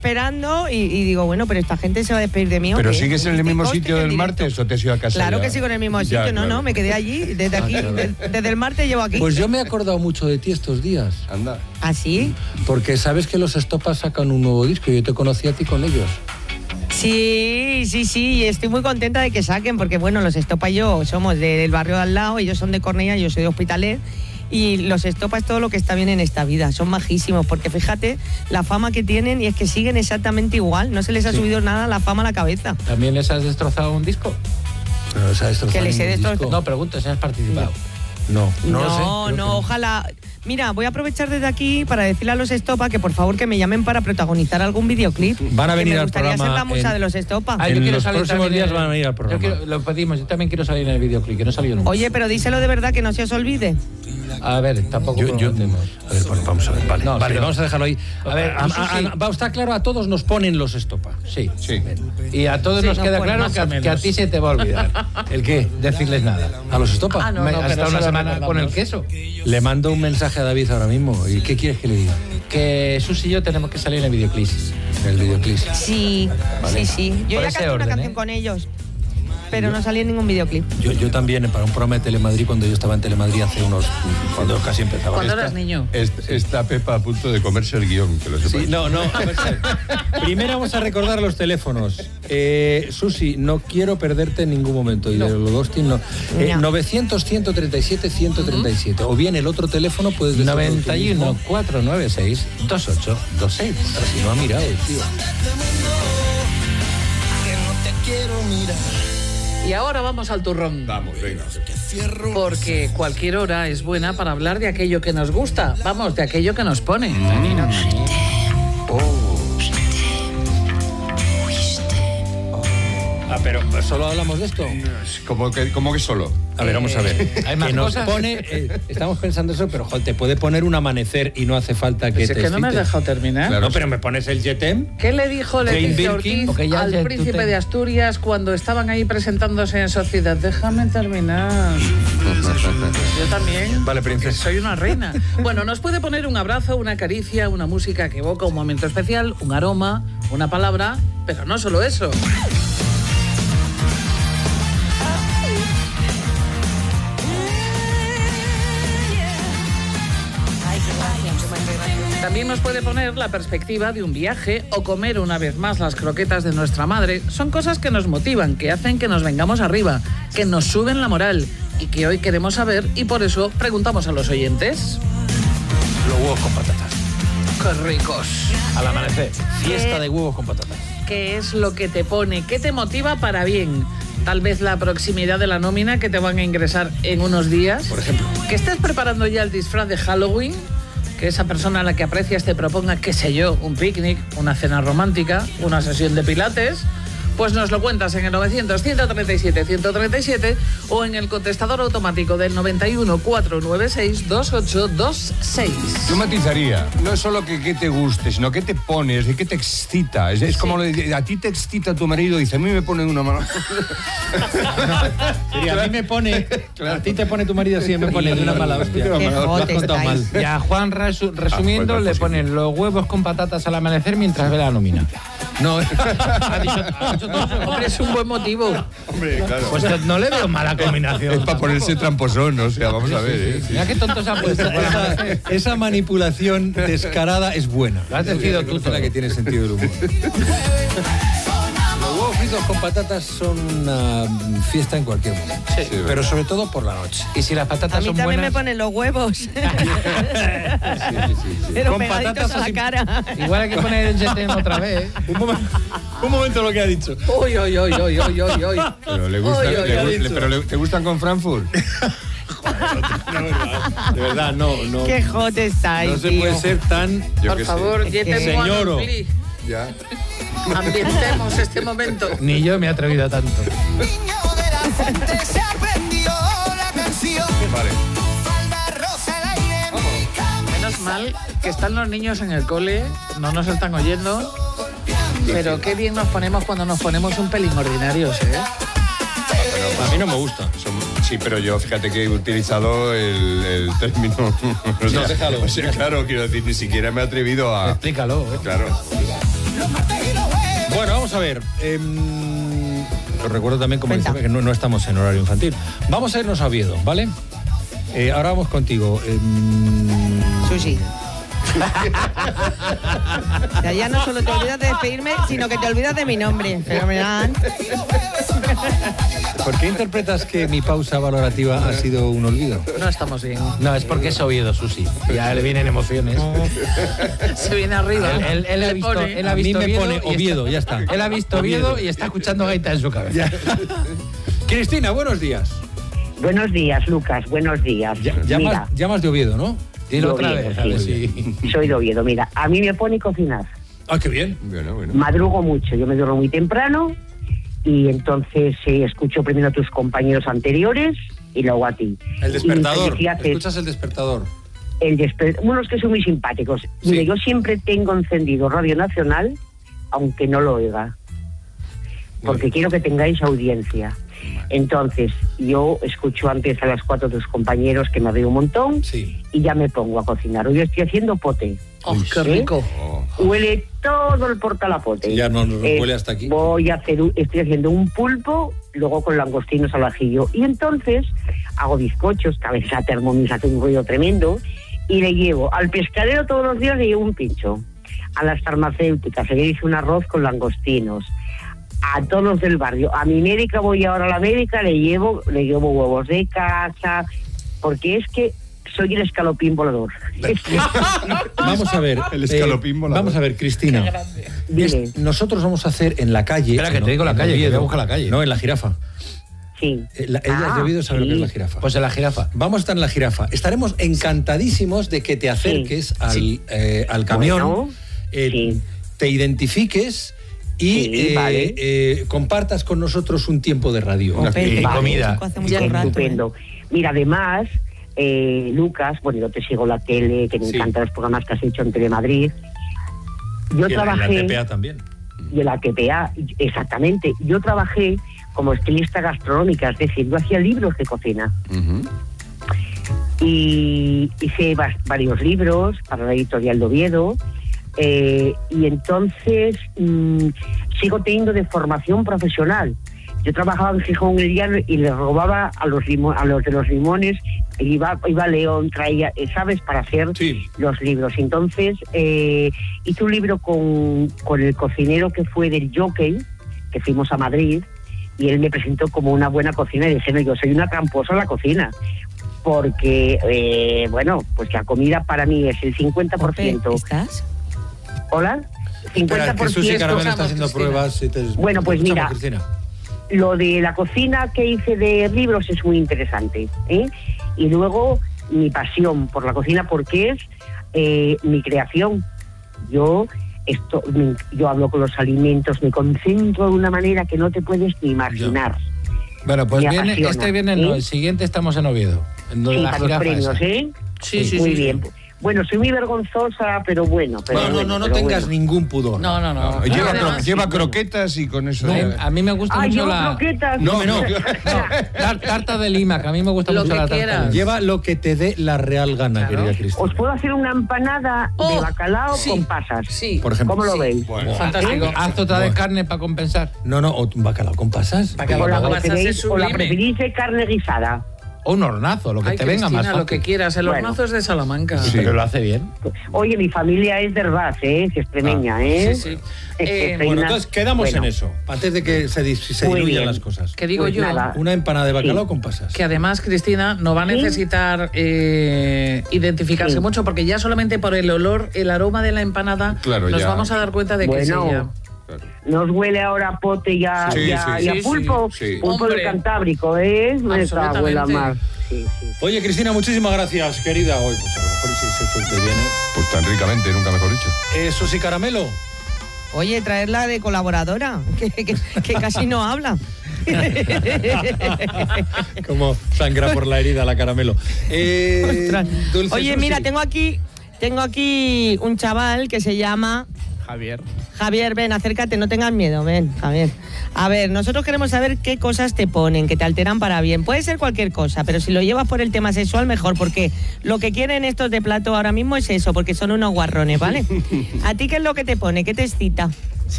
esperando y digo, bueno, pero esta gente se va a despedir de mí. ¿Pero sigues en el mismo sitio del martes o te has ido a casa? Claro ya? que sigo en el mismo sitio, Ya, claro. no, me quedé allí, desde aquí, claro. desde el martes llevo aquí. Pues yo me he acordado mucho de ti estos días. Anda. ¿Ah, sí? Porque sabes que los Estopa sacan un nuevo disco y yo te conocí a ti con ellos. Sí, y estoy muy contenta de que saquen, porque bueno, los Estopa y yo somos del barrio de al lado, ellos son de Cornellá, yo soy de Hospitalet, y los Estopa es todo lo que está bien en esta vida, son majísimos, porque fíjate la fama que tienen y es que siguen exactamente igual, no se les ha subido nada la fama a la cabeza. ¿También les has destrozado un disco? Pero les ha destrozado Que les he ningún destrozado. disco. No, pregunto si has participado. No lo sé. Creo que Ojalá. Mira, voy a aprovechar desde aquí para decirle a los Estopa que por favor que me llamen para protagonizar algún videoclip. Van a venir que me al gustaría programa ser la musa en- de los Estopa. Ah, yo En quiero los salir próximos también días van a venir al programa. Lo pedimos, yo también quiero salir en el videoclip, que no ha salido nunca. Oye, pero díselo de verdad que no se os olvide. A ver, tampoco prometemos. A ver, bueno, vamos a ver. Vale, No, vale, sí, vamos a dejarlo ahí. A ver, eso sí. Va a estar claro, a todos nos ponen los Estopa. Sí. Sí. Y a todos Sí, nos no, queda pues, claro más o que menos. a ti se te va a olvidar. ¿El qué? Decirles nada. ¿A los Estopa? Ah, no, Hasta pero una se lo semana recordamos. con el queso. Le mando un mensaje a David ahora mismo. ¿Y qué quieres que le diga? Que Susi y yo tenemos que salir en el videoclip. El videoclip. Sí, Vale. sí. Yo Por ya ese canté orden, una canción ¿eh? con ellos, pero no salí en ningún videoclip. Yo también, para un programa de Telemadrid, cuando yo estaba en Telemadrid hace unos... Cuando casi empezaba. Cuando Está- eras niño. Está Pepa a punto de comerse el guión, que lo sepáis. Sí, no, a ver, primero vamos a recordar los teléfonos. Susi, no quiero perderte en ningún momento. Y de los Ghosting, no. No. 900-137-137. O bien el otro teléfono puedes decirlo tú 91 mismo. 496 2826. Si no ha mirado, tío. Y ahora vamos al turrón. Vamos, venga. Porque cualquier hora es buena para hablar de aquello que nos gusta. Vamos, de aquello que nos pone. Ah, pero solo hablamos de esto. ¿Cómo que solo? A ver, vamos a ver. ¿Hay más que nos cosas? pone, estamos pensando eso, pero joder, te puede poner un amanecer y no hace falta que Es te que no me has excites. dejado terminar. Claro. No, pero me pones el Jetem. ¿Qué le dijo Jane Leticia Birkin, Ortiz porque ya al tú príncipe te- de Asturias cuando estaban ahí presentándose en sociedad? Déjame terminar. Yo también. Vale, princesa. Soy una reina. Bueno, nos puede poner un abrazo, una caricia, una música que evoca un momento especial, un aroma, una palabra, pero no solo eso. También nos puede poner la perspectiva de un viaje o comer una vez más las croquetas de nuestra madre. Son cosas que nos motivan, que hacen que nos vengamos arriba, que nos suben la moral y que hoy queremos saber y por eso preguntamos a los oyentes. Los huevos con patatas. ¡Qué ricos! Al amanecer. Fiesta de huevos con patatas. ¿Qué es lo que te pone? ¿Qué te motiva para bien? Tal vez la proximidad de la nómina que te van a ingresar en unos días. Por ejemplo. Que estés preparando ya el disfraz de Halloween. Que esa persona a la que aprecias te proponga, qué sé yo, un picnic, una cena romántica, una sesión de pilates. Pues nos lo cuentas en el 900-137-137 o en el contestador automático del 91-496-2826. Yo matizaría, no es solo que te guste, sino que te pones, que te excita. Es como a ti te excita tu marido, dice, a mí me pone de una mano. Y a mí me pone, a ti te pone tu marido así, me pone de una mala hostia. Qué Lo has jote contado mal. estáis. Y a Juan, resumiendo, pues, le sí. ponen los huevos con patatas al amanecer mientras ve la nómina. No, Ha dicho todo eso. Hombre, es un buen motivo. Hombre, claro. Pues no le veo mala combinación. Es para ponerse tramposón, o sea, vamos a ver. Sí. Mira qué tonto se ha puesto. esa manipulación descarada es buena. Lo has decidido tú, Es la todo. que tiene sentido del humor. Los huevos fritos con patatas son una fiesta en cualquier momento. Sí, pero sobre todo por la noche. Y si las A patatas mí son también me buenas, ponen los huevos, Sí. pero Con pegaditos patatas a la así- cara. igual hay que poner el Jetem otra vez. Un momento lo que ha dicho. Uy, uy, uy, uy, uy, uy, uy. Pero le gustan, Oy, oy, oy. ¿te gustan con Frankfurt? De verdad, no. Qué hot estáis, No se tío. puede ser tan... Yo Por qué sé. favor, Jetem Señoro. One, please. Ya. Ambientemos este momento. Ni yo me he atrevido a tanto. Vale. Menos mal que están los niños en el cole, no nos están oyendo. Pero qué bien nos ponemos cuando nos ponemos un pelín ordinarios, ¿eh? A mí no me gusta. Sí, pero yo fíjate que he utilizado el término. O sea, déjalo. O sea, claro, quiero decir, ni siquiera me he atrevido a. Explícalo, ¿eh? Claro. vamos a ver. Os recuerdo también, como Cuenta. dice, que no estamos en horario infantil. Vamos a irnos a Oviedo, ¿vale? Ahora vamos contigo. Susi. O sea, ya no solo te olvidas de despedirme, sino que te olvidas de mi nombre. Fenomenal. ¿Por qué interpretas que mi pausa valorativa ha sido un olvido? No estamos bien. No, es porque es Oviedo, Susi. Ya le vienen emociones. Se viene arriba. Él ha Le visto, pone. él ha A mí visto me Oviedo pone y Oviedo, ya está. Él ha visto Oviedo y está escuchando gaita en su cabeza. Cristina, buenos días. Buenos días, Lucas, buenos días. Mira, Llamas de Oviedo, ¿no? Dilo de otra Oviedo, vez, a ver sí. si... Soy de Oviedo. Mira, a mí me pone cocinar. Ah, qué bien. Bueno. Madrugo mucho, yo me duermo muy temprano y entonces escucho primero a tus compañeros anteriores y luego a ti. El despertador. Y si haces Escuchas el despertador. unos que son muy simpáticos. Sí. Mire, yo siempre tengo encendido Radio Nacional, aunque no lo oiga, porque quiero que tengáis audiencia. Entonces, yo escucho antes a las 4 tus compañeros, que me río un montón, Sí. y ya me pongo a cocinar. Hoy estoy haciendo pote. Oh, qué rico. Huele todo el portalapote. Ya no nos huele hasta aquí. Estoy haciendo un pulpo, luego con langostinos al ajillo. Y entonces hago bizcochos, que a veces a Thermomix hace un ruido tremendo, y le llevo al pescadero todos los días, le llevo un pincho. A las farmacéuticas, ayer hice un arroz con langostinos. A todos los del barrio. A mi médica, voy ahora a la médica, le llevo huevos de casa, porque es que soy el escalopín volador. Vamos a ver. El escalopín volador. Vamos a ver, Cristina. Dime. Nosotros vamos a hacer en la calle. Espera, que te digo la en calle, que Oviedo. voy a buscar la calle. No, en la Jirafa. Sí. Ella es de Oviedo, sabe lo que es la Jirafa. Pues en la Jirafa. Vamos a estar en la Jirafa. Estaremos encantadísimos de que te acerques al camión, Bueno, sí. te identifiques y Sí, vale. compartas con nosotros un tiempo de radio. Y Vale. comida. Hace mucho Ya, rato, estupendo. Mira, además, Lucas, bueno, yo te sigo la tele, que me Sí. encantan los programas que has hecho en Telemadrid. Yo Y en la trabajé... TPA también. Y en la TPA, exactamente. Yo trabajé como estilista gastronómica, es decir, yo hacía libros de cocina. Ujú. Y hice varios libros para la editorial de Oviedo. Y entonces sigo teniendo de formación profesional. Yo trabajaba en Gijón el día y le robaba a los de los limones, iba a León, traía, ¿sabes?, para hacer Sí. los libros. Entonces hice un libro con el cocinero que fue del Jockey, que fuimos a Madrid, y él me presentó como una buena cocinera y dije, no, yo soy una tramposa en la cocina, porque, bueno, pues la comida para mí es el 50%. ¿Estás? ¿Hola? Espera, que Susi Caramelo está escuchamos, haciendo Cristina. pruebas. Bueno, pues Te escuchamos, mira. Cristina. Lo de la cocina que hice de libros es muy interesante, ¿eh? Y luego mi pasión por la cocina, porque es mi creación. Yo hablo con los alimentos, me concentro de una manera que no te puedes ni imaginar. Bueno, pues Me viene, apasiona, este viene, no, el siguiente estamos en Oviedo. En Sí, la para los jirafa premios, esa. ¿eh? Sí. Muy bien. Bueno, soy muy vergonzosa, pero bueno. No tengas ningún pudor. No. Además, Lleva croquetas y con eso. A mí me gusta ¡Ay, mucho llevo la croquetas! No. tarta de Lima, que a mí me gusta Lo mucho que la tarta de quieras. Lima. Lleva lo que te dé la real gana, Claro. querida Cristina. Os puedo hacer una empanada de Oh, bacalao sí. con pasas. Sí. Por ejemplo. ¿Cómo lo Sí. veis? Bueno. Fantástico. Haz otra de carne para compensar. No, o un bacalao con pasas. Bacalao ¿O la con pasas preferís, es o la sublime. preferís de carne guisada? O un hornazo, lo que Ay, te venga Cristina, más fácil. lo que quieras. El Bueno. hornazo es de Salamanca. Sí. Pero lo hace bien. Oye, mi familia es de Herbás, que es extremeña, ¿eh? Sí. Soy Bueno, una- entonces quedamos bueno, en eso, antes de que se Muy diluyan bien. las cosas. Que digo Pues yo nada. Una empanada de bacalao Sí. con pasas. que además, Cristina, no va a ¿Sí? necesitar identificarse Sí. mucho, porque ya solamente por el olor, el aroma de la empanada, Claro, nos ya. vamos a dar cuenta de que Bueno. es ella. Nos huele ahora a pote y a, Sí, y a- sí, y a sí, pulpo, sí. pulpo Hombre. del Cantábrico, ¿eh? Me cago en la mar. Sí. Oye, Cristina, muchísimas gracias, querida. Hoy, pues a lo mejor si se suerte viene. Pues tan ricamente, nunca mejor dicho. Susi Caramelo. Oye, traerla de colaboradora, que casi no habla. Como sangra por la herida la Caramelo. Ostras. Dulce Oye, Susi. mira, tengo aquí un chaval que se llama Javier. Javier. Ven, acércate, no tengas miedo, ven, Javier. A ver, nosotros queremos saber qué cosas te ponen, que te alteran para bien. Puede ser cualquier cosa, pero si lo llevas por el tema sexual, mejor, porque lo que quieren estos de plato ahora mismo es eso, porque son unos guarrones, ¿vale? ¿A ti qué es lo que te pone? ¿Qué te excita?